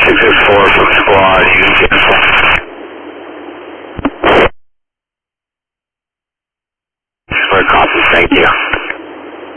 664 from squad, you can cancel. For a copy, thank you.